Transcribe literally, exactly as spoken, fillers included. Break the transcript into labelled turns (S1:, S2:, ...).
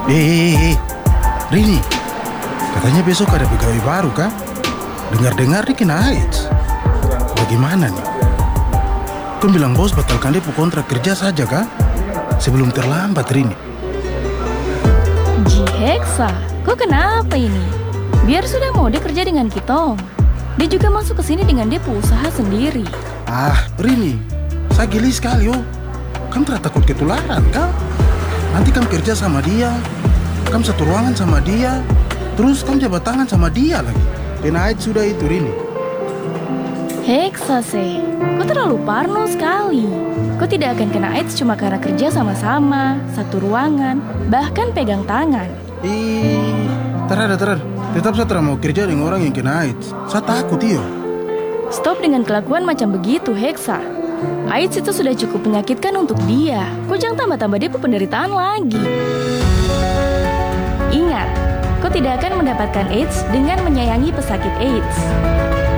S1: Eh, eh, eh, Rini, katanya besok ada pegawai baru kah? Dengar-dengar dia kena AIDS. Bagaimana nih? Kan bilang bos batalkan dia kontrak kerja saja kah? Sebelum terlambat, Rini.
S2: Ji Heksa, kok kenapa ini? Biar sudah mau dia kerja dengan kita. Dia juga masuk ke sini dengan dia usaha sendiri.
S1: Ah, Rini, saya geli sekali oh. Kamu tidak takut ketularan kah? Nanti kamu kerja sama dia, kamu satu ruangan sama dia, terus kamu jabat tangan sama dia lagi. Kena AIDS sudah itu, Rini.
S2: Heksa se, kau terlalu parno sekali. Kau tidak akan kena AIDS cuma karena kerja sama-sama, satu ruangan, bahkan pegang tangan.
S1: Ih, terada, terada. Tetap saya tidak mau kerja dengan orang yang kena AIDS. Saya takut, iyo.
S2: Stop dengan kelakuan macam begitu, Heksa. AIDS itu sudah cukup menyakitkan untuk dia. Kau jangan tambah-tambah dia penderitaan lagi. Ingat, kau tidak akan mendapatkan AIDS dengan menyayangi pesakit AIDS.